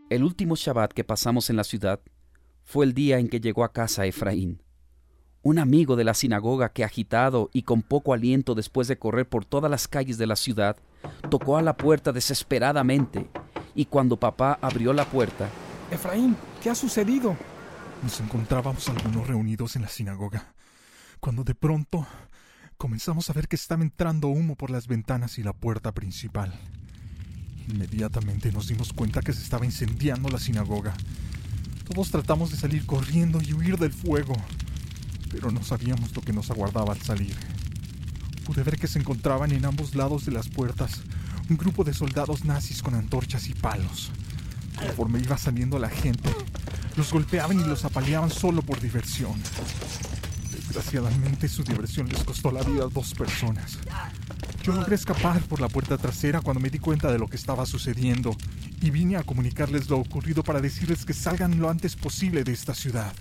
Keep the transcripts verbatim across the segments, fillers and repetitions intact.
El último Shabbat que pasamos en la ciudad fue el día en que llegó a casa Efraín, un amigo de la sinagoga que, agitado y con poco aliento después de correr por todas las calles de la ciudad, tocó a la puerta desesperadamente, y cuando papá abrió la puerta... Efraín, ¿qué ha sucedido? Nos encontrábamos algunos reunidos en la sinagoga, cuando de pronto comenzamos a ver que estaba entrando humo por las ventanas y la puerta principal. Inmediatamente nos dimos cuenta que se estaba incendiando la sinagoga. Todos tratamos de salir corriendo y huir del fuego, pero no sabíamos lo que nos aguardaba al salir. Pude ver que se encontraban en ambos lados de las puertas un grupo de soldados nazis con antorchas y palos. Conforme iba saliendo la gente, los golpeaban y los apaleaban solo por diversión. Desgraciadamente, su diversión les costó la vida a dos personas. Yo logré escapar por la puerta trasera cuando me di cuenta de lo que estaba sucediendo y vine a comunicarles lo ocurrido para decirles que salgan lo antes posible de esta ciudad.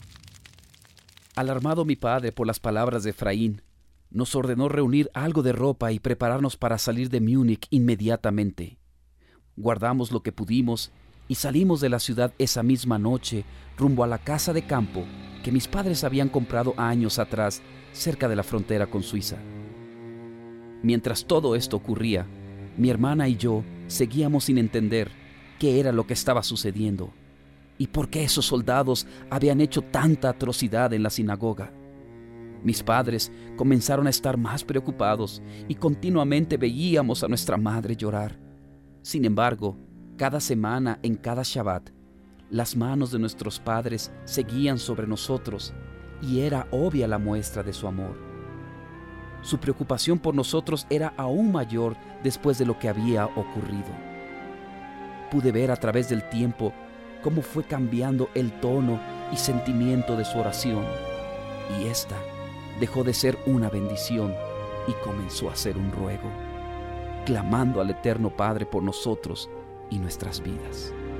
Alarmado mi padre por las palabras de Efraín, nos ordenó reunir algo de ropa y prepararnos para salir de Múnich inmediatamente. Guardamos lo que pudimos y salimos de la ciudad esa misma noche rumbo a la casa de campo que mis padres habían comprado años atrás cerca de la frontera con Suiza. Mientras todo esto ocurría, mi hermana y yo seguíamos sin entender qué era lo que estaba sucediendo y por qué esos soldados habían hecho tanta atrocidad en la sinagoga. Mis padres comenzaron a estar más preocupados y continuamente veíamos a nuestra madre llorar. Sin embargo, cada semana, en cada Shabbat, las manos de nuestros padres seguían sobre nosotros y era obvia la muestra de su amor. Su preocupación por nosotros era aún mayor después de lo que había ocurrido. Pude ver a través del tiempo cómo fue cambiando el tono y sentimiento de su oración, y ésta dejó de ser una bendición y comenzó a ser un ruego, clamando al Eterno Padre por nosotros y nuestras vidas.